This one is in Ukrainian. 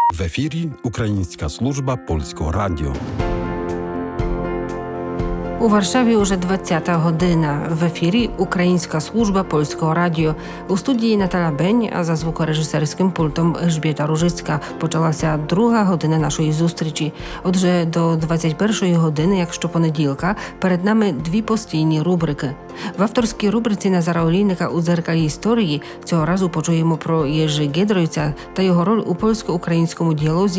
В ефірі Українська служба Польського радіо. У Варшаві уже 20-та година. В ефірі Українська служба Польського радіо. У студії Наталя Бень, а за звукорежисерським пультом Ельжбієта Ружицька. Почалася друга година нашої зустрічі. Отже, до 21-ї години, як щопонеділка, перед нами дві постійні рубрики. В авторській рубриці Назара Олійника «У дзеркалі історії» цього разу почуємо про Єжи Гєдройця та його роль у польсько-українському діалозі